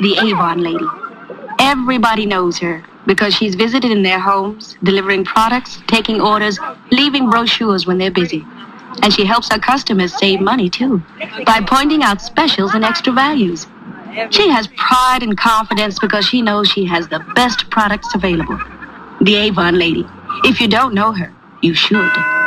the Avon lady. Everybody knows her because she's visited in their homes, delivering products, taking orders, leaving brochures when they're busy. And she helps her customers save money, too, by pointing out specials and extra values. She has pride and confidence because she knows she has the best products available. The Avon lady. If you don't know her, you should.